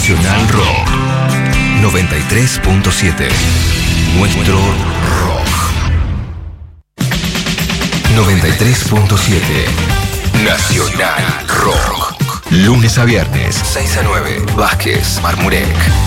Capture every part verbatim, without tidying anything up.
Nacional Rock noventa y tres punto siete. Nuestro rock. noventa y tres punto siete. Nacional Rock. Lunes a viernes, seis a nueve. Vázquez, Marmurek.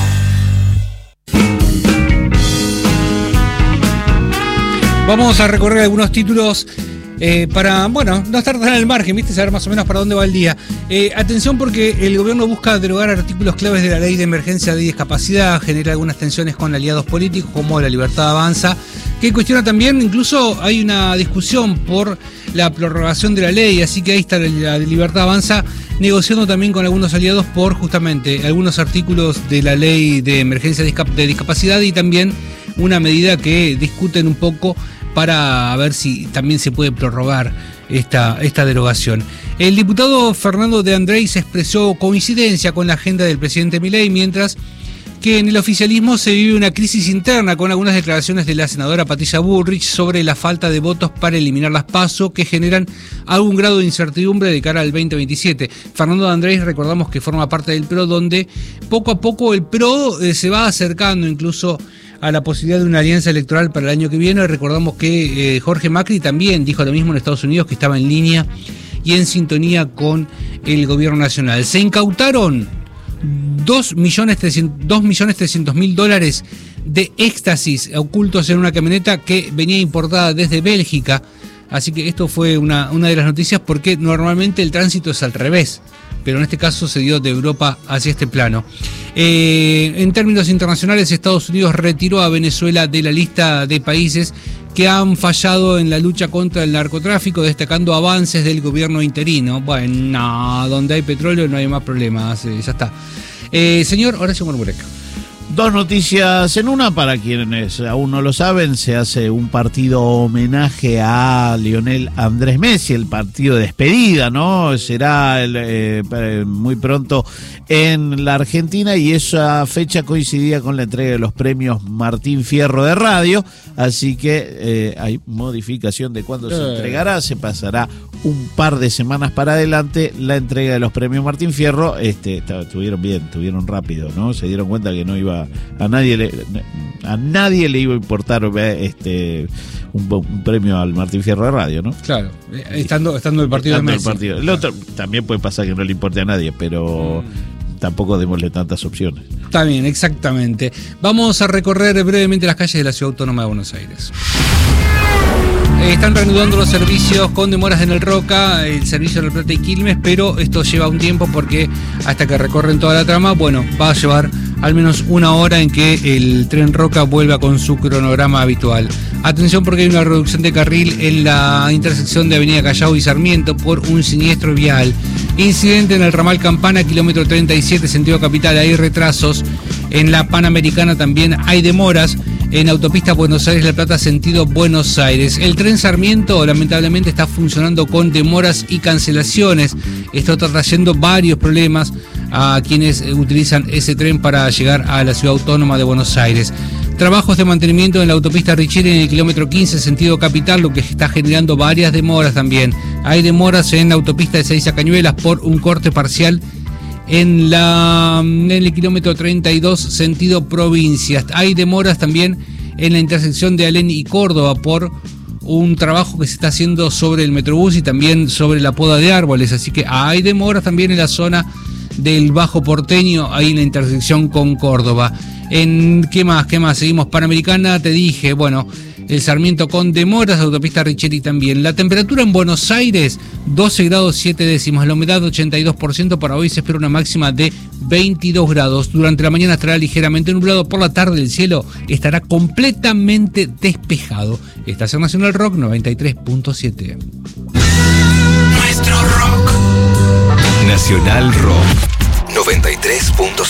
Vamos a recorrer algunos títulos eh, para, bueno, no estar tan al margen, ¿viste? Saber más o menos para dónde va el día. Eh, atención porque el gobierno busca derogar artículos claves de la ley de emergencia de discapacidad, genera algunas tensiones con aliados políticos como la Libertad Avanza, que cuestiona también, incluso hay una discusión por la prorrogación de la ley, así que ahí está la Libertad Avanza negociando también con algunos aliados por justamente algunos artículos de la ley de emergencia de discapacidad y también una medida que discuten un poco para ver si también se puede prorrogar esta, esta derogación. El diputado Fernando de Andrés expresó coincidencia con la agenda del presidente Milei, mientras que en el oficialismo se vive una crisis interna con algunas declaraciones de la senadora Patricia Bullrich sobre la falta de votos para eliminar las PASO que generan algún grado de incertidumbre de cara al veinte veintisiete. Fernando de Andrés, recordamos que forma parte del P R O, donde poco a poco el P R O eh, se va acercando incluso a la posibilidad de una alianza electoral para el año que viene. Recordamos que eh, Jorge Macri también dijo lo mismo en Estados Unidos, que estaba en línea y en sintonía con el gobierno nacional. Se incautaron dos millones trescientos mil dólares de éxtasis ocultos en una camioneta que venía importada desde Bélgica. Así que esto fue una, una de las noticias, porque normalmente el tránsito es al revés, pero en este caso se dio de Europa hacia este plano. Eh, en términos internacionales, Estados Unidos retiró a Venezuela de la lista de países que han fallado en la lucha contra el narcotráfico, destacando avances del gobierno interino. Bueno, donde hay petróleo no hay más problemas, eh, ya está. Eh, señor Horacio Marmurek. Dos noticias en una. Para quienes aún no lo saben, se hace un partido homenaje a Lionel Andrés Messi, el partido de despedida, ¿no? Será el, eh, muy pronto en la Argentina, y esa fecha coincidía con la entrega de los premios Martín Fierro de radio, así que eh, hay modificación de cuándo se entregará. Se pasará un par de semanas para adelante la entrega de los premios Martín Fierro. Este, estuvieron bien, estuvieron rápido, ¿no? Se dieron cuenta que no iba a nadie le, a nadie le iba a importar este un, un premio al Martín Fierro de radio, ¿no? Claro, estando, estando el partido estando de Messi. El partido. El otro también puede pasar que no le importe a nadie, pero mm. tampoco démosle tantas opciones. Está bien, exactamente. Vamos a recorrer brevemente las calles de la Ciudad Autónoma de Buenos Aires. Están reanudando los servicios con demoras en el Roca, el servicio de La Plata y Quilmes, pero esto lleva un tiempo porque hasta que recorren toda la trama, bueno, va a llevar al menos una hora en que el tren Roca vuelva con su cronograma habitual. Atención porque hay una reducción de carril en la intersección de Avenida Callao y Sarmiento por un siniestro vial. Incidente en el ramal Campana, kilómetro treinta y siete, sentido capital, hay retrasos. En la Panamericana también hay demoras. En autopista Buenos Aires-La Plata, sentido Buenos Aires. El tren Sarmiento lamentablemente está funcionando con demoras y cancelaciones. Esto está trayendo varios problemas a quienes utilizan ese tren para llegar a la Ciudad Autónoma de Buenos Aires. Trabajos de mantenimiento en la autopista Richeri en el kilómetro quince, sentido capital, lo que está generando varias demoras también. Hay demoras en la autopista de Ezeiza Cañuelas por un corte parcial en, la, en el kilómetro treinta y dos, sentido provincias. Hay demoras también en la intersección de Alén y Córdoba por un trabajo que se está haciendo sobre el Metrobús y también sobre la poda de árboles. Así que hay demoras también en la zona del Bajo Porteño, ahí en la intersección con Córdoba. En ¿qué más? ¿Qué más? Seguimos. Panamericana, te dije, bueno, el Sarmiento con demoras, autopista Richeri también. La temperatura en Buenos Aires, doce grados siete décimas, la humedad ochenta y dos por ciento, para hoy se espera una máxima de veintidós grados. Durante la mañana estará ligeramente nublado, por la tarde el cielo estará completamente despejado. Estación Nacional Rock noventa y tres punto siete. Nuestro rock. Nacional Rock noventa y tres punto siete.